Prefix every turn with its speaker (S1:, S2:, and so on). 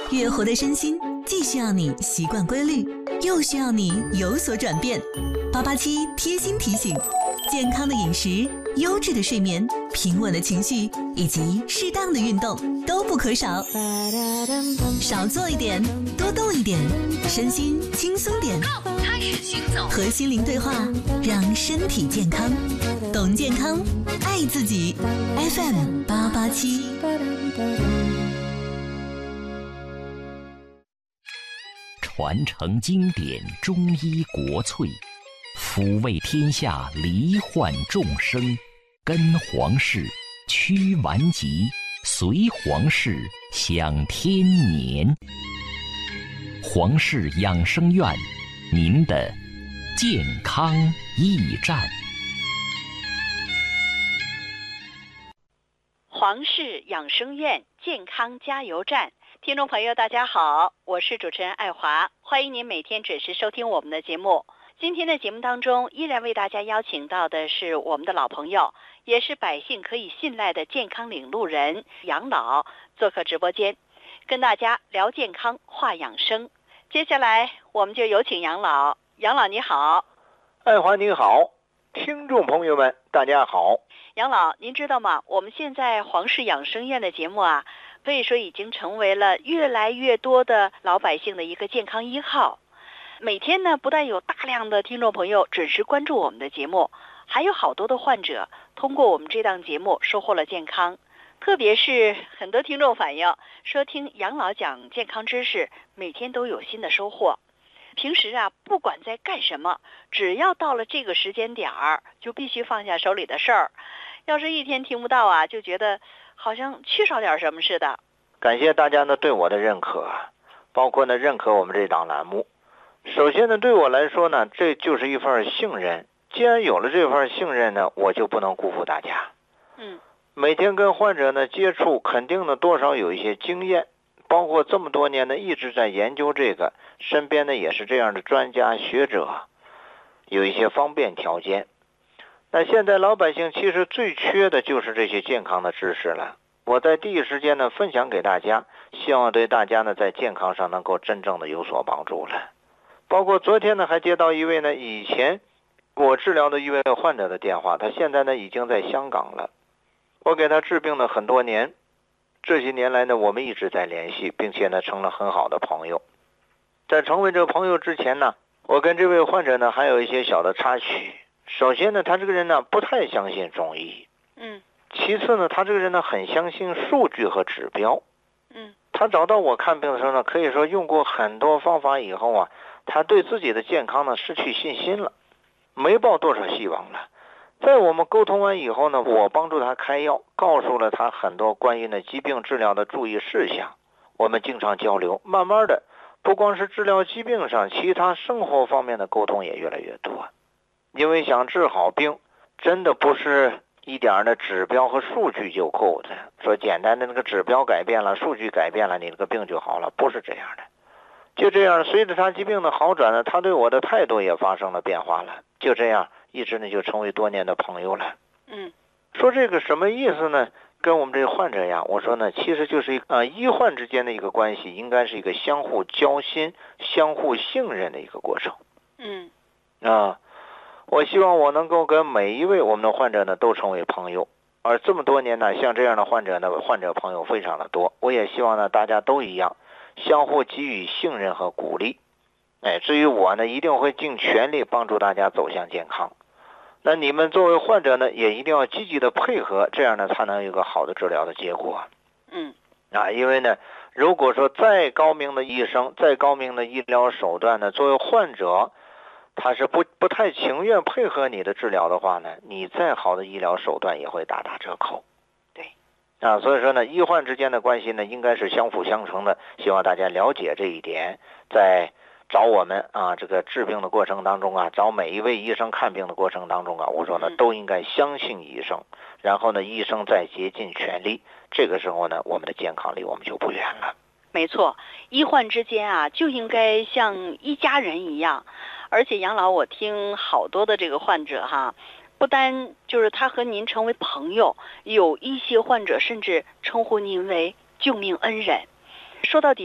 S1: 越活的身心既需要你习惯规律，又需要你有所转变。887贴心提醒，健康的饮食、优质的睡眠、平稳的情绪以及适当的运动都不可少。少做一点，多动一点，身心轻松点。
S2: 开始行走，
S1: 和心灵对话，让身体健康。懂健康，爱自己。FM 887。
S3: 传承经典中医国粹，抚慰天下罹患众生，跟皇室驱顽疾，随皇室享天年。皇室养生院，您的健康驿站。
S4: 皇氏养生院健康加油站，听众朋友大家好，我是主持人爱华，欢迎您每天准时收听我们的节目。今天的节目当中，依然为大家邀请到的是我们的老朋友，也是百姓可以信赖的健康领路人杨老，做客直播间，跟大家聊健康话养生。接下来我们就有请杨老。杨老你好。
S5: 爱华你好，听众朋友们大家好。
S4: 杨老，您知道吗？我们现在皇氏养生院的节目啊，可以说已经成为了越来越多的老百姓的一个健康依靠。每天呢，不但有大量的听众朋友准时关注我们的节目，还有好多的患者通过我们这档节目收获了健康。特别是很多听众反映说，听杨老讲健康知识，每天都有新的收获。平时啊，不管在干什么，只要到了这个时间点儿，就必须放下手里的事儿。要是一天听不到啊，就觉得好像缺少点什么似的。
S5: 感谢大家呢对我的认可，包括呢认可我们这档栏目。首先呢，对我来说呢，这就是一份信任。既然有了这份信任呢，我就不能辜负大家。每天跟患者呢接触，肯定呢多少有一些经验，包括这么多年呢一直在研究这个，身边呢也是这样的专家学者，有一些方便条件。那现在老百姓其实最缺的就是这些健康的知识了。我在第一时间呢分享给大家，希望对大家呢在健康上能够真正的有所帮助了。包括昨天呢还接到一位呢以前我治疗的一位患者的电话，他现在呢已经在香港了。我给他治病了很多年，这些年来呢我们一直在联系，并且呢成了很好的朋友。在成为这个朋友之前呢，我跟这位患者呢还有一些小的插曲。首先呢，他这个人呢不太相信中医。其次呢，他这个人呢很相信数据和指标。他找到我看病的时候呢，可以说用过很多方法以后啊，他对自己的健康呢失去信心了，没抱多少希望了。在我们沟通完以后呢，我帮助他开药，告诉了他很多关于呢疾病治疗的注意事项。我们经常交流，慢慢的，不光是治疗疾病上，其他生活方面的沟通也越来越多。因为想治好病，真的不是一点的指标和数据就够的，说简单的那个指标改变了，数据改变了，你这个病就好了，不是这样的。就这样，随着他疾病的好转呢，他对我的态度也发生了变化了。就这样，一直呢就成为多年的朋友了。说这个什么意思呢？跟我们这个患者呀，我说呢，其实就是医患之间的一个关系，应该是一个相互交心、相互信任的一个过程。我希望我能够跟每一位我们的患者呢都成为朋友，而这么多年呢，像这样的患者朋友非常的多。我也希望呢大家都一样，相互给予信任和鼓励。至于我呢，一定会尽全力帮助大家走向健康。那你们作为患者呢，也一定要积极的配合，这样呢才能有一个好的治疗的结果。因为呢，如果说再高明的医生，再高明的医疗手段呢，作为患者他是不太情愿配合你的治疗的话呢，你再好的医疗手段也会大打折扣。所以说呢，医患之间的关系呢，应该是相辅相成的。希望大家了解这一点，在找我们这个治病的过程当中找每一位医生看病的过程当中我说呢，都应该相信医生，然后呢，医生再竭尽全力，这个时候呢，我们的健康离我们就不远了。
S4: 没错，医患之间就应该像一家人一样。而且杨老，我听好多的这个患者不单就是他和您成为朋友，有一些患者甚至称呼您为救命恩人。说到底